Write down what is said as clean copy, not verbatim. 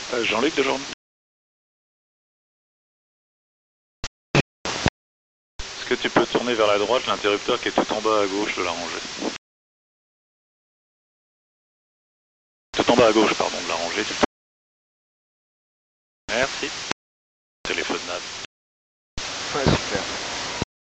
Jean-Luc de Journée. Est-ce que tu peux tourner vers la droite l'interrupteur qui est tout en bas à gauche de la rangée? Tout en bas à gauche, pardon, de la rangée. Merci. Téléphone NAV.